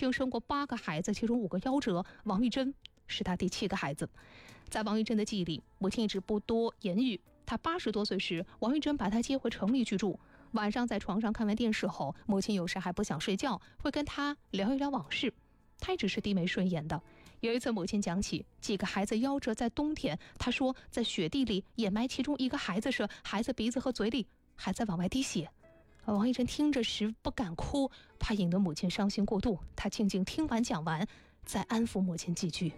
亲生过8个孩子，其中5个夭折，王玉珍是他第7个孩子。在王玉珍的记忆里，母亲一直不多言语。她80多岁时，王玉珍把她接回城里居住。晚上在床上看完电视后，母亲有时还不想睡觉，会跟她聊一聊往事。她一直是低眉顺眼的。有一次母亲讲起几个孩子夭折在冬天，她说在雪地里掩埋其中一个孩子时，孩子鼻子和嘴里还在往外滴血。王玉珍听着时不敢哭，怕引得母亲伤心过度。她静静听完讲完，再安抚母亲几句。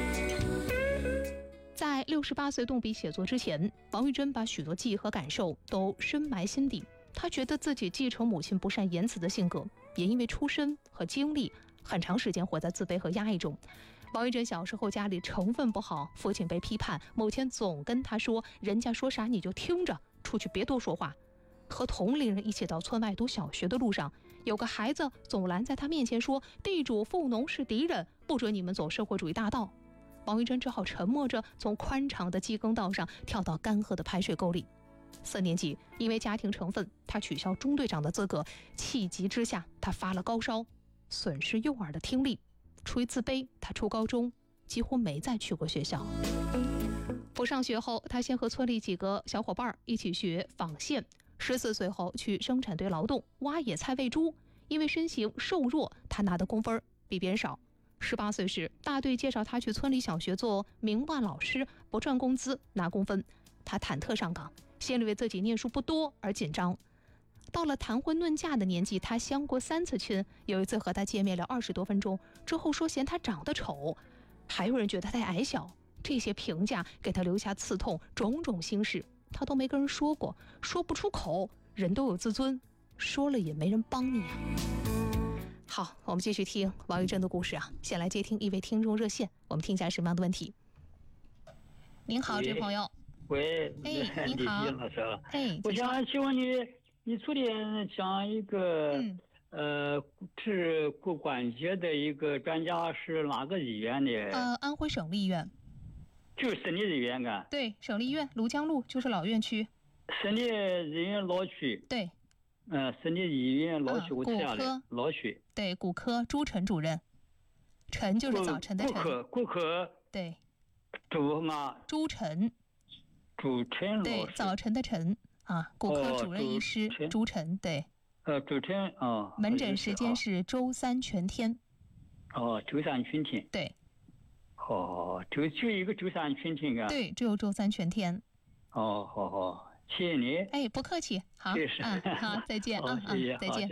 在68岁动笔写作之前，王玉珍把许多记忆和感受都深埋心底。她觉得自己继承母亲不善言辞的性格，也因为出身和经历，很长时间活在自卑和压抑中。王玉珍小时候家里成分不好，父亲被批判，母亲总跟她说：“人家说啥你就听着，出去别多说话。”和同龄人一起到村外读小学的路上，有个孩子总拦在他面前说：“地主富农是敌人，不准你们走社会主义大道。”王玉珍只好沉默着从宽敞的机耕道上跳到干涸的排水沟里。4年级，因为家庭成分，他取消中队长的资格，气急之下，他发了高烧，损失右耳的听力。出于自卑，他初高中几乎没再去过学校。不上学后，他先和村里几个小伙伴一起学纺线。14岁后去生产队劳动，挖野菜喂猪。因为身形瘦弱，他拿的工分比别人少。18岁时，大队介绍他去村里小学做民办老师，不赚工资，拿工分。他忐忑上岗，心里为自己念书不多而紧张。到了谈婚论嫁的年纪，他相过3次亲。有一次和他见面了20多分钟之后，说嫌他长得丑，还有人觉得他矮小。这些评价给他留下刺痛，种种心事他都没跟人说过，说不出口。人都有自尊，说了也没人帮你啊。好，我们继续听王玉珍的故事啊。先来接听一位听众热线，我们听一下什么样的问题。您好，这位朋友。 喂， 您好， 老师。 我想请问你昨天讲一个治骨关节的一个专家是哪个医院的？ 安徽省立医院。 就是省立医院啊？ 对，省立医院庐江路，就是老院区。 省立医院老区。 对。 省立医院老区，我查下来，老区。 对，骨科朱晨主任。晨就是早晨的晨。 骨科。 对。 朱嘛？ 朱晨。 朱晨老师。 对，早晨的晨啊，骨科主任医师朱晨。对。 朱晨啊。 门诊时间是周3全天。 周3全天。 对。 就一个周3全天啊？ 对，只有周3全天。 好，谢谢你。 不客气。好，好，再见啊，再见。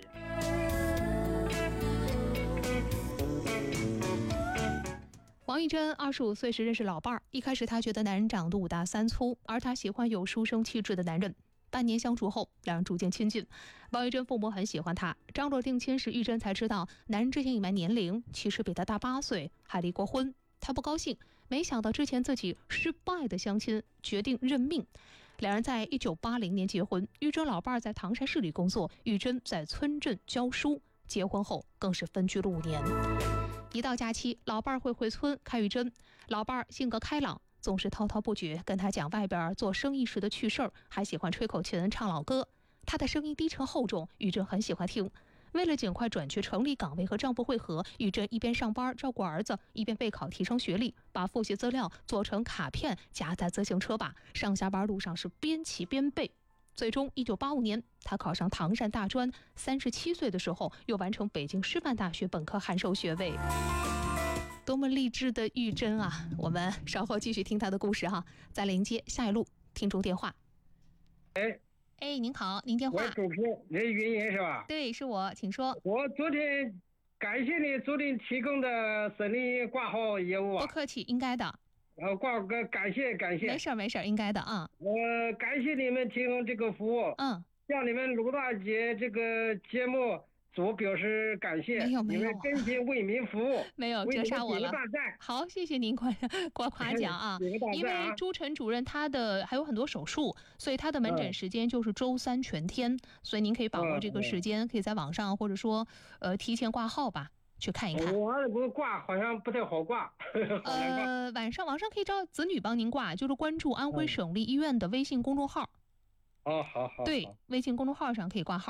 王玉珍25岁时认识老伴儿，一开始她觉得男人长得5大3粗，而她喜欢有书生气质的男人。半年相处后，两人逐渐亲近。王玉珍父母很喜欢她。张罗定亲时，玉珍才知道男人之前隐瞒年龄，其实比她大8岁，还离过婚。她不高兴，没想到之前自己失败的相亲，决定认命。两人在1980年结婚。玉珍老伴在唐山市里工作，玉珍在村镇教书。结婚后更是分居了5年。一到假期，老伴会回村看玉珍。老伴性格开朗，总是滔滔不绝，跟他讲外边做生意时的趣事儿，还喜欢吹口琴唱老歌。他的声音低沉厚重，玉珍很喜欢听。为了尽快转去城里岗位和丈夫会合，玉珍一边上班照顾儿子，一边备考提升学历，把复习资料做成卡片夹在自行车把，上下班路上是边骑边背。最终1985年她考上唐山大专，37岁的时候又完成北京师范大学本科函授学位。多么励志的玉珍啊！我们稍后继续听她的故事哈。再连接下一路听众电话。您好，您电话。 我主持你是云云是吧？ 对，是我，请说。 我昨天感谢你昨天提供的省立挂号业务啊。 不客气，应该的。 感谢。 没事，应该的啊。 感谢你们提供这个服务。向你们卢大姐这个节目组表示感谢。 没有， 你们真心为民服务。 没有，折杀我了。好，谢谢您夸奖啊。因为朱晨主任他的还有很多手术，所以他的门诊时间就是周3全天，所以您可以把握这个时间，可以在网上或者说提前挂号吧。去看一看。 我挂好像不太好挂。 晚上可以找子女帮您挂，就是关注安徽省立医院的微信公众号。 好。 对，微信公众号上可以挂号的。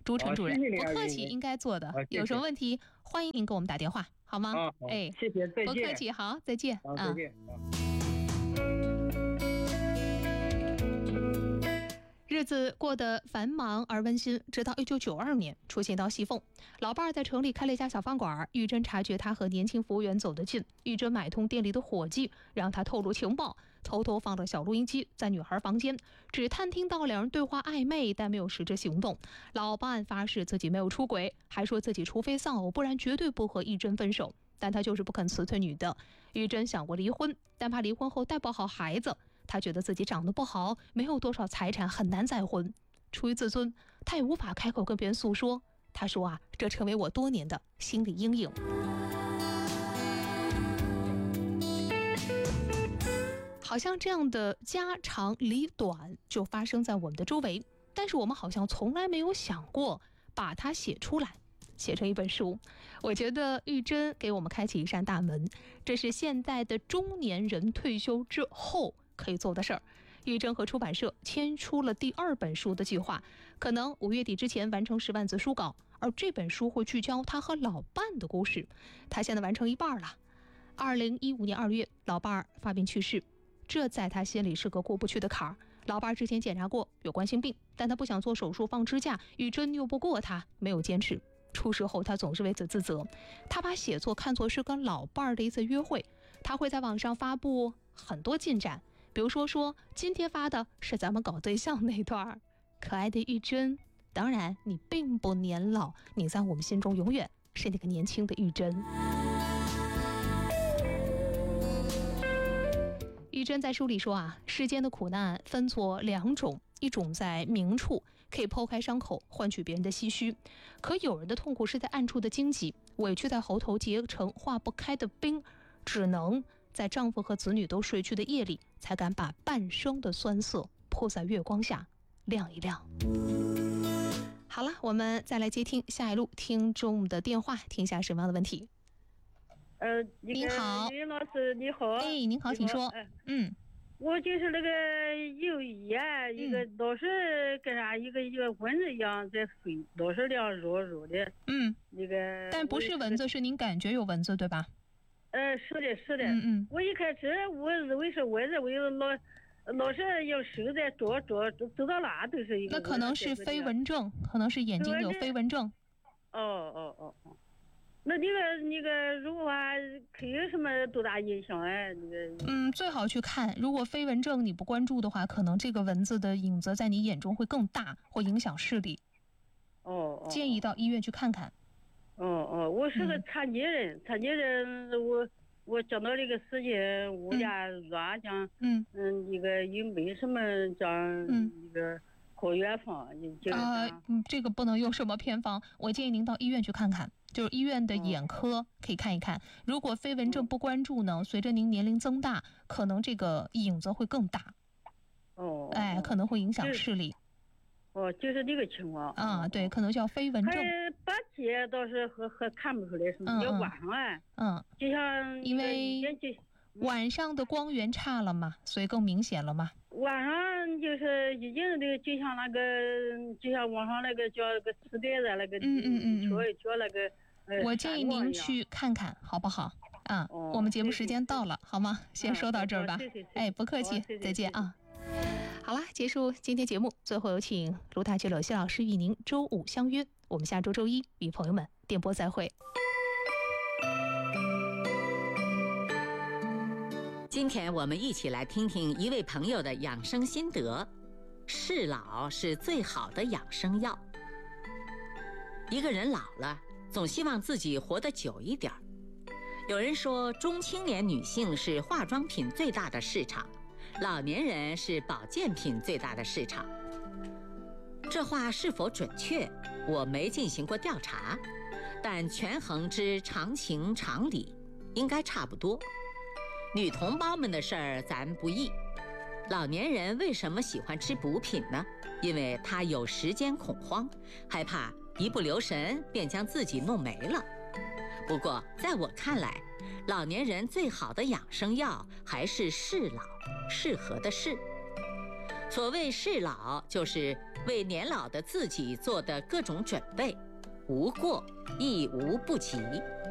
朱陈主任，不客气，应该做的。有什么问题，欢迎您给我们打电话，好吗？ 谢谢，再见。 不客气，好，再见。 再见。 日子过得繁忙而温馨，直到1992年出现一道细缝。老伴儿在城里开了一家小饭馆，玉珍察觉他和年轻服务员走得近，玉珍买通店里的伙计，让他透露情报，偷偷放了小录音机在女孩房间，只探听到两人对话暧昧，但没有实质行动。老伴发誓自己没有出轨，还说自己除非丧偶，不然绝对不和玉珍分手，但他就是不肯辞退女的。玉珍想过离婚，但怕离婚后带不好孩子，他觉得自己长得不好，没有多少财产，很难再婚。出于自尊，他也无法开口跟别人诉说。他说这成为我多年的心理阴影。好像这样的家长里短就发生在我们的周围，但是我们好像从来没有想过把它写出来，写成一本书。我觉得玉珍给我们开启一扇大门，这是现在的中年人退休之后可以做的事儿。玉珍和出版社签出了第2本书的计划，可能5月底之前完成10万字书稿，而这本书会聚焦他和老伴的故事。他现在完成一半了。2015年2月，老伴发病去世，这在他心里是个过不去的坎儿。老伴之前检查过有冠心病，但他不想做手术放支架，玉珍拗不过他，没有坚持。出事后他总是为此自责，他把写作看作是跟老伴的一次约会，他会在网上发布很多进展，比如说今天发的是咱们搞对象那段。可爱的玉珍，当然你并不年老，你在我们心中永远是那个年轻的玉珍。玉珍在书里说世间的苦难分作2种，一种在明处，可以剖开伤口换取别人的唏嘘，可有人的痛苦是在暗处的荆棘，委屈在喉头结成化不开的冰，只能在丈夫和子女都睡去的夜里，才敢把半生的酸涩铺在月光下亮一亮。好了，我们再来接听下一路听众的电话，听一下什么样的问题。你好， 李老师你好。 您好，请说。 我就是那个有一一个老是跟啥一个蚊子一样在飞，老是亮弱弱的。那个但不是蚊子，是您感觉有蚊子对吧？ 是的。我一开始我以为是蚊子，我又老是用手在捉，走到哪都是一个。 那可能是飞蚊症，可能是眼睛有飞蚊症。 那个如果可以有什么多大影响最好去看。如果飞蚊症你不关注的话，可能这个蚊子的影子在你眼中会更大，会影响视力。建议到医院去看看。 我是个残疾人，我讲到这个事情，我家软讲，一个又没什么讲一个好药方， 这个不能用什么偏方，我建议您到医院去看看。就是医院的眼科可以看一看，如果飞蚊症不关注呢，随着您年龄增大，可能这个影子会更大。可能会影响视力。 就是这个情况。 对，可能叫飞蚊症。 白天倒是还看不出来什么，要晚上就像因为晚上的光源差了嘛，所以更明显了嘛。 晚上就是已经就像网上那个叫个磁带的那个瞧那个。 我建议您去看看好不好？我们节目时间到了，好吗？先说到这儿吧。不客气，再见啊。好了，结束今天节目，最后有请卢大吉柳希老师与您周5相约，我们下周周1与朋友们电波再会。 今天我们一起来听听一位朋友的养生心得：适老是最好的养生药。一个人老了，总希望自己活得久一点。有人说，中青年女性是化妆品最大的市场，老年人是保健品最大的市场。这话是否准确，我没进行过调查，但权衡之常情常理，应该差不多。女同胞们的事儿咱不议。老年人为什么喜欢吃补品呢？因为他有时间恐慌，害怕一不留神便将自己弄没了。不过在我看来，老年人最好的养生药还是适老，适合的适。 所谓适老，就是为年老的自己做的各种准备，无过亦无不及。